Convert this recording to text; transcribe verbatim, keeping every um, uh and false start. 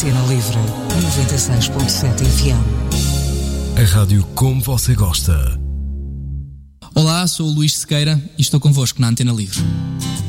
Antena Livre, noventa e seis ponto sete F M. A rádio como você gosta. Olá, sou o Luís Sequeira e estou convosco na Antena Livre.